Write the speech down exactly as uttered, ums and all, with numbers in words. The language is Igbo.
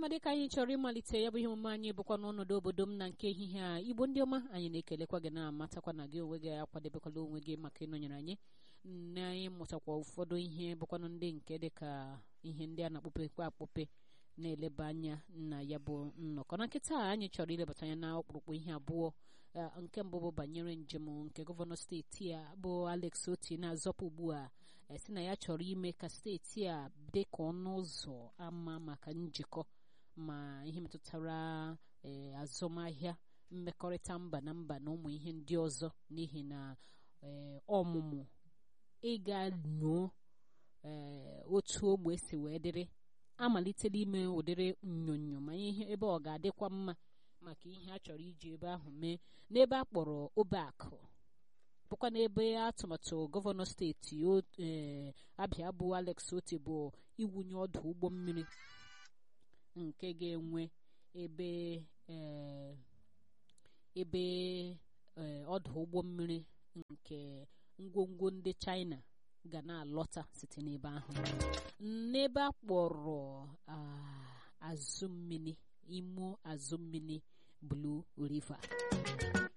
ọma dịka anyị chọrọ ịmalite ya bụ ihe omume anyị bụkwa n'ọnọdụ obodo m na nke ehihie a Igbo ndị ọma anyị na-ekelekwa gị na-amatakwa na gị onwe gị akwadebekwala onwe gị maka ịnọnyere anyị na anyị mụtakwa ụfọdụ ihe bụkwanụ ndị nke dịka ihe ndị a na-akpọpekwa akpọpe na-eleba anya na ya bụ nnọkọ na nkịta anyị chọrọ ilebata anya na ọkpụrụkpụ ihe abụọ nke mbụ bụ banyere njem nke gọvanọ steeti a bụ Alex Oti na-azọpụ ugbu a si na ya chọrọ ime ka steeti a dị ka ọnụ ụzọ ama maka njikọ ma ihe metụtara azụmahịa mmekọrịta mba na mba na ụmụ ihe ndị ọzọ n'ihi na ọmụmụ ịga nyoo otu ogbe si wee dịrị amalitela ime ụdịrị nnyonyo ma ihe ebe ọ ga-adịkwa mma maka ihe a chọrọ iji ebe ahụ mee n'ebe a kpọrọ Obeakụ bụkwa n'ebe atụmatụ gọvanọ steeti Abia bụ Alex Oti bụ iwunye ọdụ ụgbọ mmiri nke ga-enwe ebe ebe ọdụ ụgbọ mmiri nke ngwongwo ndị China ga na-alọta site n'ebe ahụ n'ebe a kpọrọ azụ mmiri imo azụ mmiri Blue River